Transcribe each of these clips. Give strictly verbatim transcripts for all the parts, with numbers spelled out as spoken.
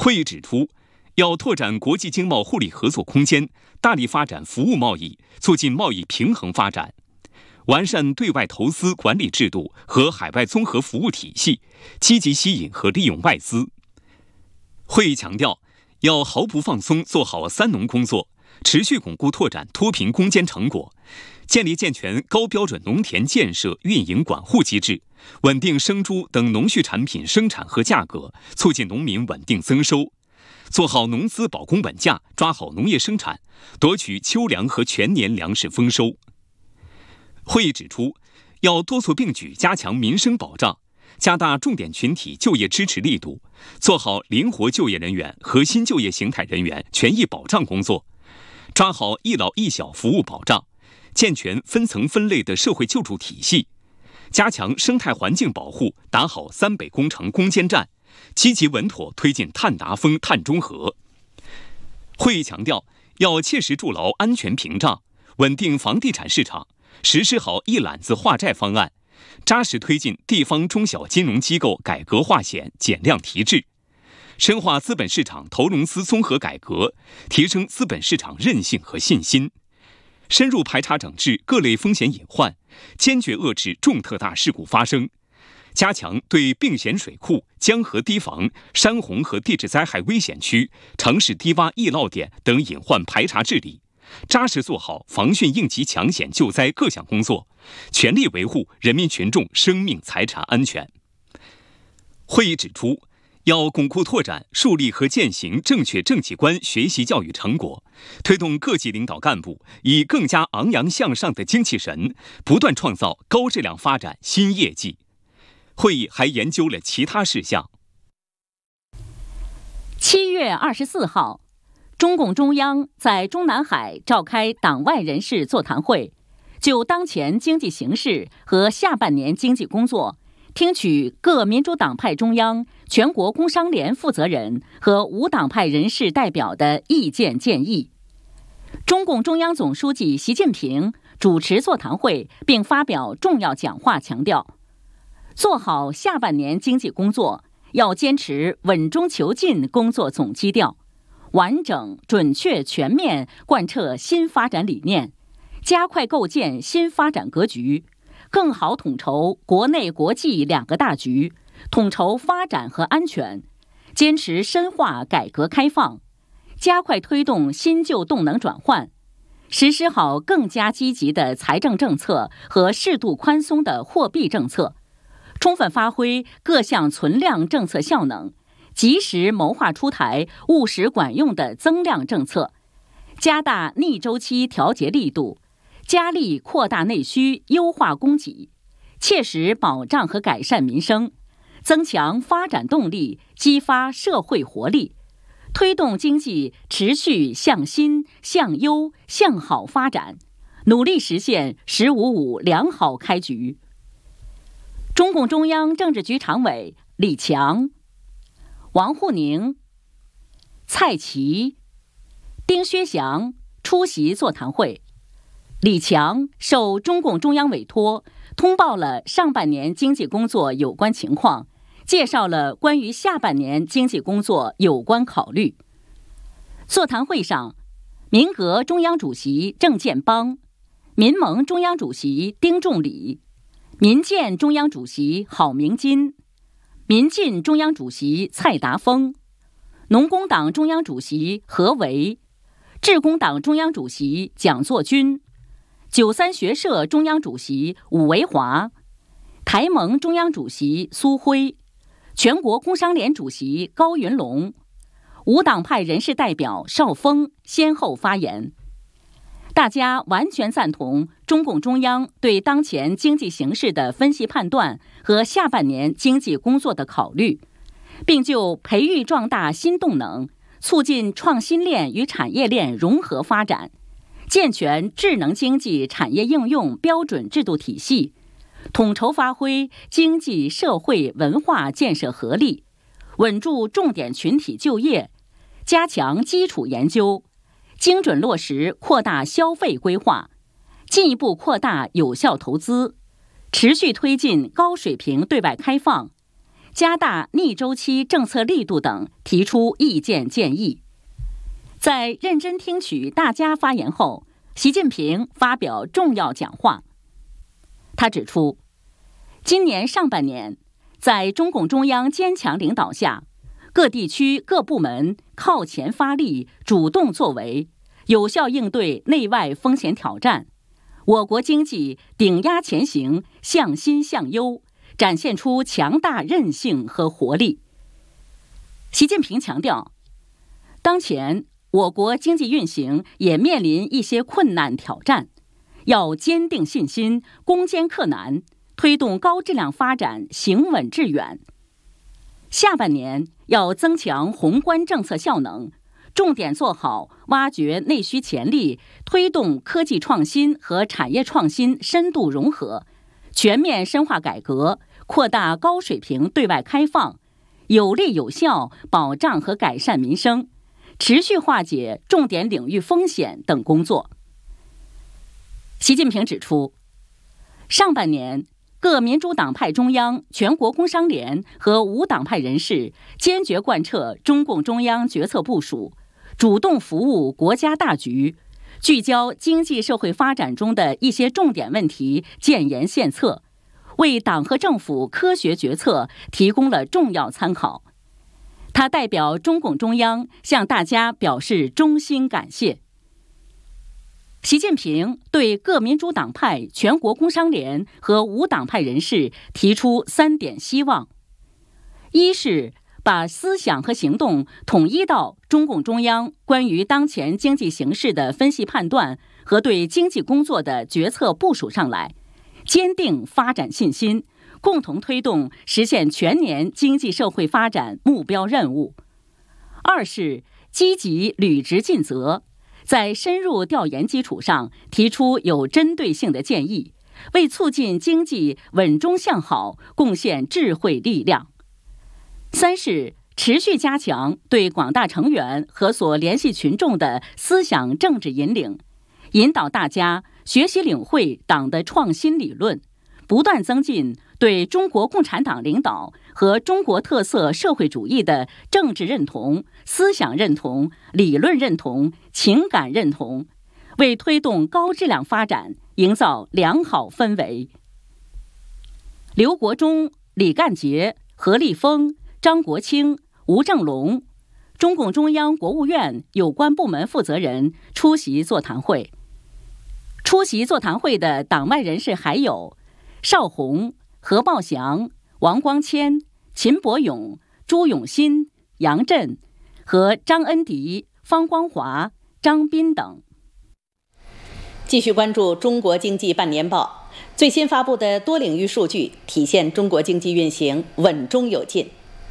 会议指出，要拓展国际经贸互利合作空间，大力发展服务贸易，促进贸易平衡发展，完善对外投资管理制度和海外综合服务体系，积极吸引和利用外资。会议强调，要毫不放松做好三农工作，持续巩固拓展脱贫攻坚成果，建立健全高标准农田建设运营管护机制，稳定生猪等农畜产品生产和价格，促进农民稳定增收，做好农资保供稳价，抓好农业生产，夺取秋粮和全年粮食丰收。会议指出，要多措并举加强民生保障，加大重点群体就业支持力度，做好灵活就业人员、核心就业形态人员权益保障工作，抓好一老一小服务保障，健全分层分类的社会救助体系，加强生态环境保护，打好三北工程攻坚战，积极稳妥推进碳达峰、碳中和。会议强调，要切实筑牢安全屏障，稳定房地产市场，实施好一揽子化债方案，扎实推进地方中小金融机构改革化险、减量提质，深化资本市场投融资综合改革，提升资本市场韧性和信心，深入排查整治各类风险隐患，坚决遏制重特大事故发生，加强对并险水库、江河堤防、山洪和地质灾害危险区、城市低洼易涝点等隐患排查治理，扎实做好防汛应急抢险救灾各项工作，全力维护人民群众生命财产安全。会议指出，要巩固拓展、树立和践行正确政绩观学习教育成果，推动各级领导干部以更加昂扬向上的精气神，不断创造高质量发展新业绩。会议还研究了其他事项。 七月二十四号，中共中央在中南海召开党外人士座谈会，就当前经济形势和下半年经济工作，听取各民主党派中央、全国工商联负责人和无党派人士代表的意见建议。中共中央总书记习近平主持座谈会并发表重要讲话，强调，做好下半年经济工作，要坚持稳中求进工作总基调，完整、准确、全面贯彻新发展理念，加快构建新发展格局，更好统筹国内国际两个大局，统筹发展和安全，坚持深化改革开放，加快推动新旧动能转换，实施好更加积极的财政政策和适度宽松的货币政策，充分发挥各项存量政策效能，及时谋划出台务实管用的增量政策，加大逆周期调节力度，加力扩大内需，优化供给，切实保障和改善民生，增强发展动力，激发社会活力，推动经济持续向新、向优、向好发展，努力实现“十五五”良好开局。中共中央政治局常委李强、王沪宁、蔡奇、丁薛祥出席座谈会。李强受中共中央委托，通报了上半年经济工作有关情况，介绍了关于下半年经济工作有关考虑。座谈会上，民革中央主席郑建邦、民盟中央主席丁仲礼、民建中央主席郝明金、民进中央主席蔡达峰、农工党中央主席何为、致公党中央主席蒋作军、九三学社中央主席伍维华、台盟中央主席苏辉、全国工商联主席高云龙、无党派人士代表邵峰先后发言。大家完全赞同中共中央对当前经济形势的分析判断和下半年经济工作的考虑，并就培育壮大新动能，促进创新链与产业链融合发展，健全智能经济产业应用标准制度体系，统筹发挥经济社会文化建设合力，稳住重点群体就业，加强基础研究，精准落实扩大消费规划，进一步扩大有效投资，持续推进高水平对外开放， 加大逆周期政策力度等提出意见建议。在认真听取大家发言后，习近平发表重要讲话。他指出，今年上半年，在中共中央坚强领导下，各地区各部门靠前发力，主动作为，有效应对内外风险挑战，我国经济顶压前行，向新向优，展现出强大韧性和活力。习近平强调，当前我国经济运行也面临一些困难挑战，要坚定信心，攻坚克难，推动高质量发展行稳致远。下半年要增强宏观政策效能，重点做好挖掘内需潜力，推动科技创新和产业创新深度融合，全面深化改革，扩大高水平对外开放，有力有效保障和改善民生，持续化解重点领域风险等工作。习近平指出，上半年各民主党派中央、全国工商联和无党派人士坚决贯彻中共中央决策部署，主动服务国家大局，聚焦经济社会发展中的一些重点问题，建言献策，为党和政府科学决策提供了重要参考。他代表中共中央向大家表示衷心感谢。习近平对各民主党派、全国工商联和无党派人士提出三点希望：一是把思想和行动统一到中共中央关于当前经济形势的分析判断和对经济工作的决策部署上来，坚定发展信心，共同推动实现全年经济社会发展目标任务；二是积极履职尽责，在深入调研基础上提出有针对性的建议，为促进经济稳中向好贡献智慧力量；三是持续加强对广大成员和所联系群众的思想政治引领，引导大家学习领会党的创新理论，不断增进对中国共产党领导和中国特色社会主义的政治认同、思想认同、理论认同、情感认同，为推动高质量发展营造良好氛围。刘国中、李干杰、何立峰、张国清、吴正龙，中共中央、国务院有关部门负责人出席座谈会。出席座谈会的党外人士还有邵宏、何茂祥、王光谦、秦伯勇、朱永新、杨震和张恩迪、方光华、张斌等。 继续关注中国经济半年报，最新发布的多领域数据体现中国经济运行稳中有进。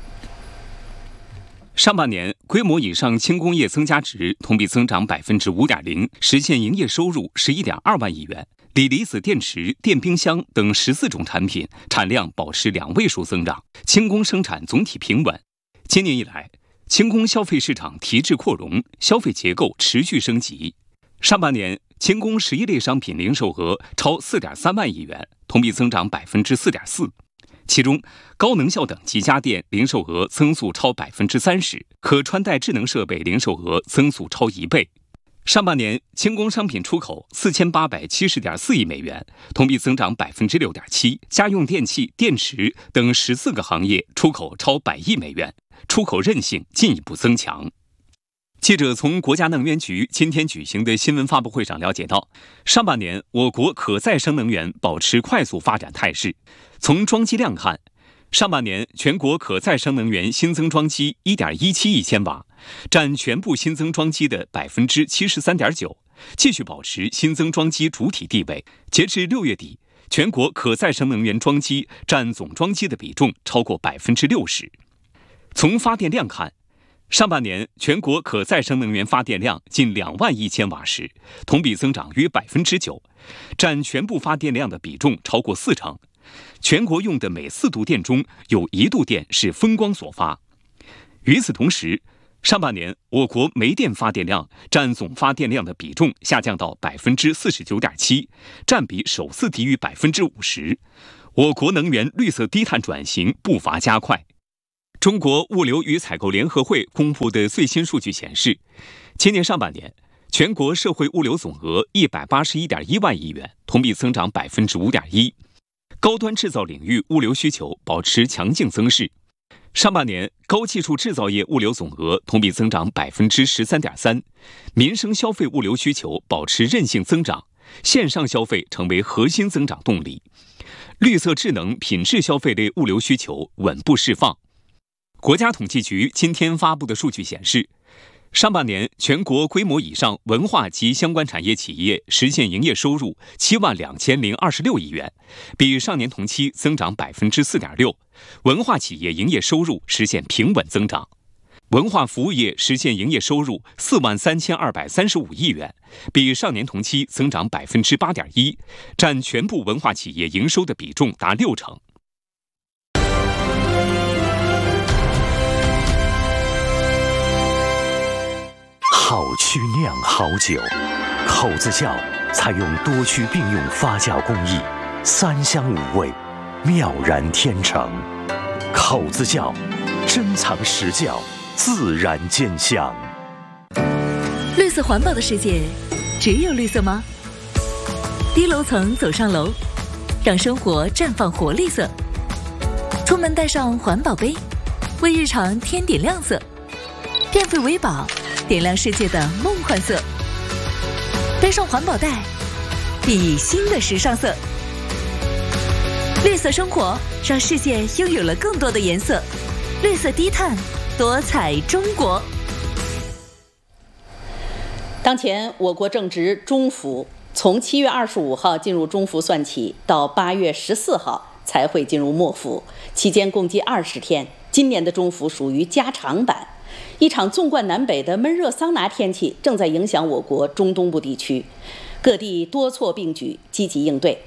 上半年，规模以上轻工业增加值同比增长百分之五点零，实现营业收入十一点二万亿元。锂离子电池、电冰箱等十四种产品产量保持两位数增长，轻工生产总体平稳。今年以来，轻工消费市场提质扩容，消费结构持续升级。上半年，轻工十一类商品零售额超四点三万亿元，同比增长百分之四点四。其中，高能效等级家电零售额增速超百分之三十，可穿戴智能设备零售额增速超一倍。上半年，轻工商品出口四千八百七十点四亿美元，同比增长百分之六点七。家用电器、电池等十四个行业出口超百亿美元，出口韧性进一步增强。记者从国家能源局今天举行的新闻发布会上了解到，上半年我国可再生能源保持快速发展态势。从装机量看，上半年全国可再生能源新增装机 一点一七亿千瓦，占全部新增装机的 百分之七十三点九， 继续保持新增装机主体地位。截至六月底，全国可再生能源装机占总装机的比重超过 百分之六十。 从发电量看，上半年全国可再生能源发电量近两万亿千瓦时，同比增长约 百分之九， 占全部发电量的比重超过四成。全国用的每四度电中有一度电是风光所发。与此同时，上半年我国煤电发电量占总发电量的比重下降到 百分之四十九点七， 占比首次低于 百分之五十。我国能源绿色低碳转型步伐加快， 中国物流与采购联合会公布的最新数据显示，今年上半年全国社会物流总额一百八十一点一万亿元，同比增长百分之五点一。高端制造领域物流需求保持强劲增势。上半年高技术制造业物流总额同比增长百分之十三点三，民生消费物流需求保持韧性增长，线上消费成为核心增长动力。绿色智能品质消费类物流需求稳步释放。国家统计局今天发布的数据显示，上半年全国规模以上文化及相关产业企业实现营业收入七万两千零二十六亿元，比上年同期增长百分之四点六。文化企业营业收入实现平稳增长。文化服务业实现营业收入四万三千二百三十五亿元，比上年同期增长百分之八点一，占全部文化企业营收的比重达六成。 好曲酿好酒，口子窖采用多区并用发酵工艺，三香五味，妙然天成。口子窖，珍藏实窖，自然见香。 绿色环保的世界，只有绿色吗？低楼层走上楼，让生活绽放活力色。出门带上环保杯，为日常添点亮色。电费为宝，点亮世界的梦幻色。背上环保袋，熠熠新的时尚色。绿色生活，让世界拥有了更多的颜色。绿色低碳，多彩中国。 当前我国正值中伏，从七月二十五号进入中伏算起，到八月十四号才会进入末伏，期间共计二十天。今年的中伏属于加长版。一场纵贯南北的闷热桑拿天气正在影响我国中东部地区，各地多措并举，积极应对。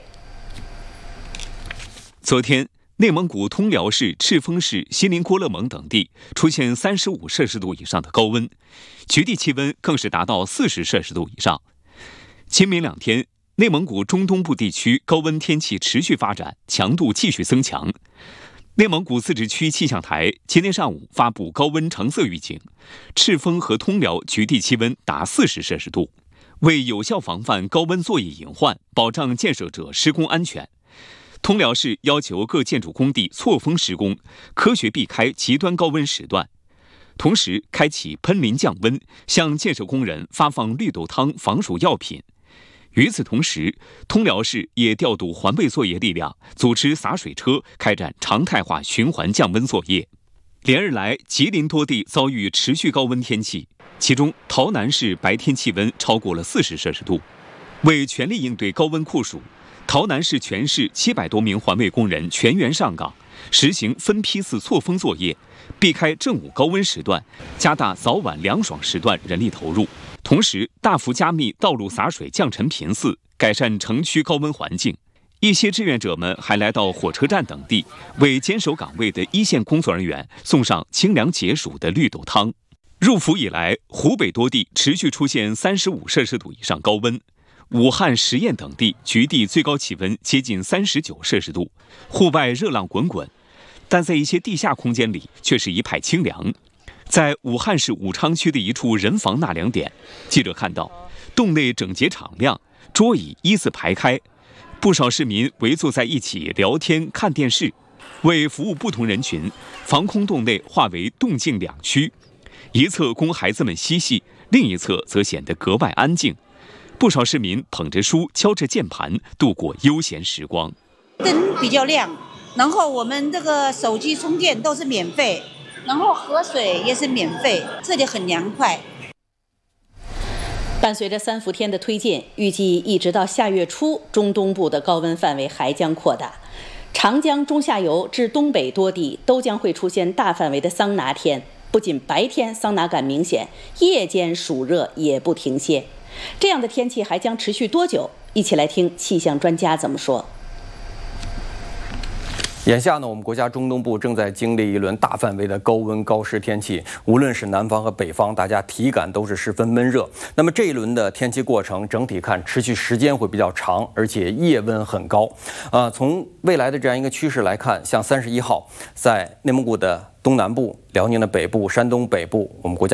昨天，内蒙古通辽市、赤峰市、锡林郭勒盟等地出现三十五摄氏度以上的高温，局地气温更是达到四十摄氏度以上。今明两天，内蒙古中东部地区高温天气持续发展，强度继续增强。内蒙古自治区气象台今天上午发布高温橙色预警，赤峰和通辽局地气温达四十摄氏度。为有效防范高温作业隐患，保障建设者施工安全，通辽市要求各建筑工地错峰施工，科学避开极端高温时段，同时开启喷淋降温，向建设工人发放绿豆汤防暑药品。与此同时，通辽市也调度环卫作业力量，组织洒水车开展常态化循环降温作业。连日来，吉林多地遭遇持续高温天气，其中洮南市白天气温超过了四十摄氏度。为全力应对高温酷暑，洮南市全市七百多名环卫工人全员上岗，实行分批次错峰作业，避开正午高温时段，加大早晚凉爽时段人力投入。同时，大幅加密道路洒水降尘频次，改善城区高温环境。一些志愿者们还来到火车站等地，为坚守岗位的一线工作人员送上清凉解暑的绿豆汤。入伏以来，湖北多地持续出现三十五摄氏度以上高温，武汉、十堰等地局地最高气温接近三十九摄氏度，户外热浪滚滚，但在一些地下空间里却是一派清凉。在武汉市武昌区的一处人防纳凉点，记者看到洞内整洁敞亮，桌椅依次排开，不少市民围坐在一起聊天看电视。为服务不同人群，防空洞内划为动静两区，一侧供孩子们嬉戏，另一侧则显得格外安静。不少市民捧着书，敲着键盘，度过悠闲时光。 灯比较亮，然后我们这个手机充电都是免费，然后喝水也是免费，这里很凉快。 伴随着三伏天的推进，预计一直到下月初，中东部的高温范围还将扩大。长江中下游至东北多地都将会出现大范围的桑拿天，不仅白天桑拿感明显，夜间暑热也不停歇。这样的天气还将持续多久？一起来听气象专家怎么说。 眼下呢，我们国家中东部正在经历一轮大范围的高温高湿天气，无论是南方和北方，大家体感都是十分闷热。那么这一轮的天气过程，整体看持续时间会比较长，而且夜温很高。啊，从未来的这样一个趋势来看，像三十一号在内蒙古的东南部、辽宁的北部、山东北部，我们国家